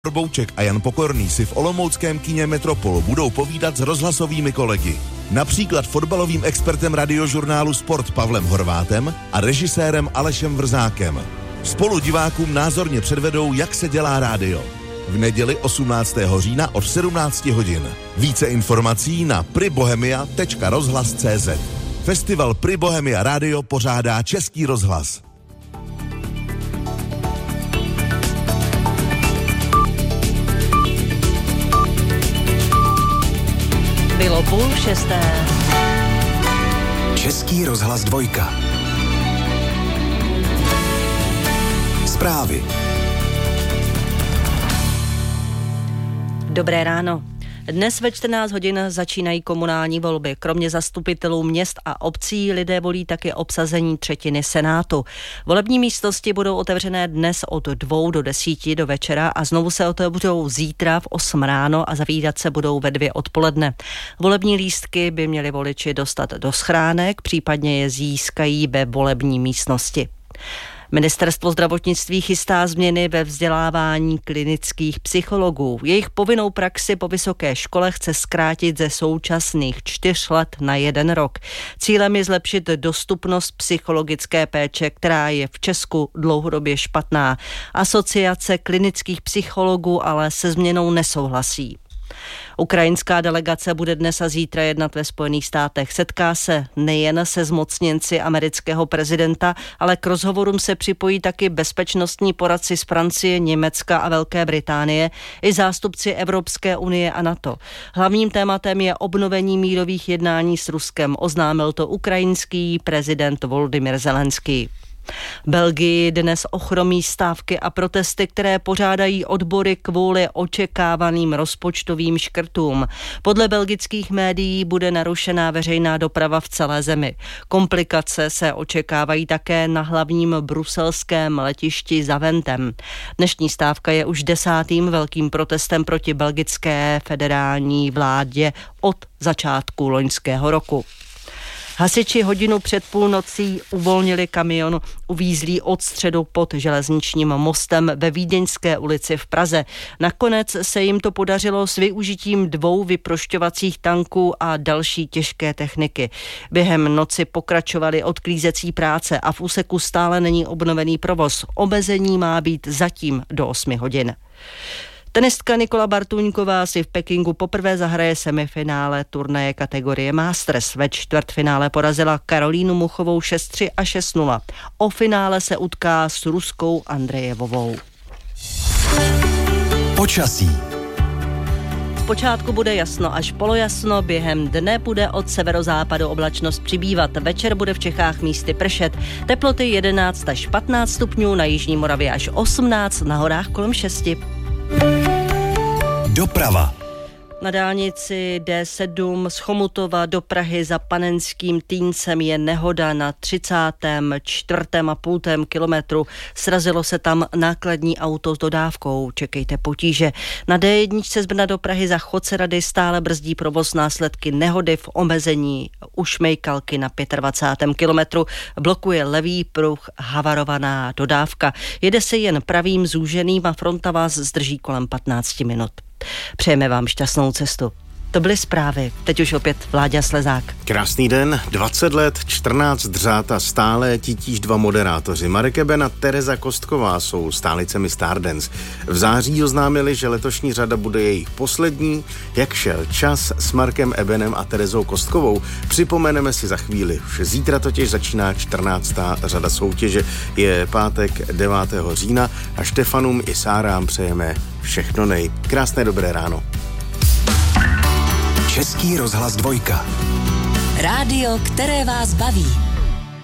Bouček a Jan Pokorný si v olomouckém kině Metropol budou povídat s rozhlasovými kolegy. Například fotbalovým expertem radiožurnálu Sport Pavlem Horvátem a režisérem Alešem Vrzákem. Spolu divákům názorně předvedou, jak se dělá rádio. V neděli 18. října od 17 hodin. Více informací na pribohemia.rozhlas.cz. Festival Pri Bohemia Radio pořádá Český rozhlas. Bylo 5:30. Český rozhlas 2. Zprávy. Dobré ráno. Dnes ve 14 hodin začínají komunální volby. Kromě zastupitelů měst a obcí lidé volí také obsazení 1/3 Senátu. Volební místnosti budou otevřené dnes od 2 do 10 do večera a znovu se otevřou zítra v 8 ráno a zavírat se budou ve 2 odpoledne. Volební lístky by měli voliči dostat do schránek, případně je získají ve volební místnosti. Ministerstvo zdravotnictví chystá změny ve vzdělávání klinických psychologů. Jejich povinnou praxi po vysoké škole chce zkrátit ze současných 4 let na 1 rok. Cílem je zlepšit dostupnost psychologické péče, která je v Česku dlouhodobě špatná. Asociace klinických psychologů ale se změnou nesouhlasí. Ukrajinská delegace bude dnes a zítra jednat ve Spojených státech. Setká se nejen se zmocněnci amerického prezidenta, ale k rozhovorům se připojí taky bezpečnostní poradci z Francie, Německa a Velké Británie i zástupci Evropské unie a NATO. Hlavním tématem je obnovení mírových jednání s Ruskem, oznámil to ukrajinský prezident Volodymyr Zelenský. Belgii dnes ochromí stávky a protesty, které pořádají odbory kvůli očekávaným rozpočtovým škrtům. Podle belgických médií bude narušená veřejná doprava v celé zemi. Komplikace se očekávají také na hlavním bruselském letišti Zaventem. Dnešní stávka je už 10. velkým protestem proti belgické federální vládě od začátku loňského roku. Hasiči hodinu před půlnocí uvolnili kamion uvízlý od středu pod železničním mostem ve Vídeňské ulici v Praze. Nakonec se jim to podařilo s využitím 2 vyprošťovacích tanků a další těžké techniky. Během noci pokračovaly odklízecí práce a v úseku stále není obnovený provoz. Omezení má být zatím do 8 hodin. Tenistka Nikola Bartůňková si v Pekingu poprvé zahraje semifinále turnaje kategorie Masters. Ve čtvrtfinále porazila Karolínu Muchovou 6-3 a 6-0. O finále se utká s Ruskou Andrejevovou. Počasí. Zpočátku bude jasno až polojasno, během dne bude od severozápadu oblačnost přibývat. Večer bude v Čechách místy pršet. Teploty 11 až 15 stupňů, na jižní Moravě až 18, na horách kolem 6. Doprava. Na dálnici D7 z Chomutova do Prahy za Panenským Týncem je nehoda na 34,5 kilometru. Srazilo se tam nákladní auto s dodávkou. Čekejte potíže. Na D1 z Brna do Prahy za Chodcerady stále brzdí provoz následky nehody v omezení u Šmejkalky na 25. kilometru. Blokuje levý pruh havarovaná dodávka. Jede se jen pravým zúženým a fronta vás zdrží kolem 15 minut. Přejeme vám šťastnou cestu. To byly zprávy. Teď už opět Vláďa Slezák. Krásný den, 20 let, 14 dřát a stále titíž 2 moderátoři. Marek Eben a Tereza Kostková jsou stálicemi Stardance. V září oznámili, že letošní řada bude jejich poslední. Jak šel čas s Markem Ebenem a Terezou Kostkovou, připomeneme si za chvíli. Už zítra totiž začíná 14. řada soutěže. Je pátek 9. října a Štefanům i Sárám přejeme všechno nej. Krásné dobré ráno. Český rozhlas 2. Rádio, které vás baví.